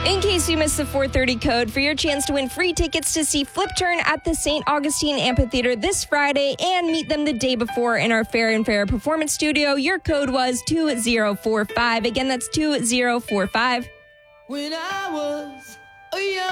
In case you missed the 4:30 code, for your chance to win free tickets to see Flip Turn at the St. Augustine Amphitheater this Friday and meet them the day before in our Fair and Fair Performance Studio, your code was 2045. Again, that's 2045. When I was a young